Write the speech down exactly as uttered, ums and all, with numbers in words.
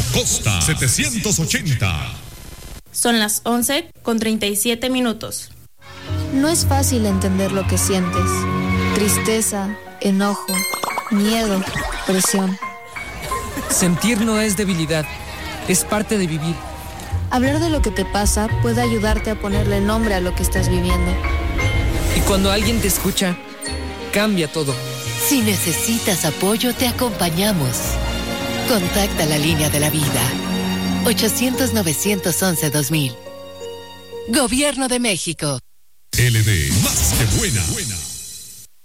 Costa setecientos ochenta. Son las once con treinta y siete minutos. No es fácil entender lo que sientes. Tristeza, enojo, miedo, presión. Sentir no es debilidad, es parte de vivir. Hablar de lo que te pasa puede ayudarte a ponerle nombre a lo que estás viviendo. Y cuando alguien te escucha, cambia todo. Si necesitas apoyo, te acompañamos. Contacta la línea de la vida. ochocientos, novecientos once, dos mil. Gobierno de México. L D, más que buena. buena.